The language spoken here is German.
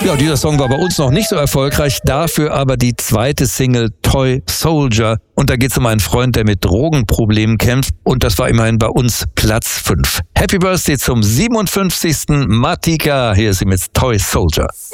Ja, dieser Song war bei uns noch nicht so erfolgreich, dafür aber die zweite Single Toy Soldier. Und da geht es um einen Freund, der mit Drogenproblemen kämpft. Und das war immerhin bei uns Platz 5. Happy Birthday zum 57. Matika. Hier ist sie mit Toy Soldier.